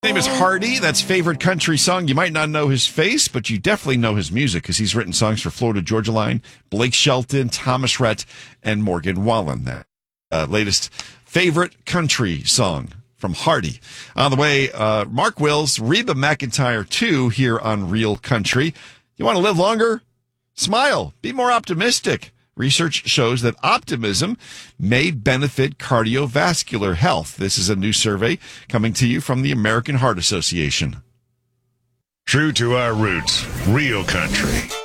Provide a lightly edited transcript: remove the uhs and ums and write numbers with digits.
His name is Hardy. That's favorite country song. You might not know his face, but you definitely know his music because he's written songs for Florida Georgia Line, Blake Shelton, Thomas Rhett, and Morgan Wallen. That latest favorite country song from Hardy. On the way, Mark Wills, Reba McEntire 2 here on Real Country. You want to live longer? Smile. Be more optimistic. Research shows that optimism may benefit cardiovascular health. This is a new survey coming to you from the American Heart Association. True to our roots, Real Country.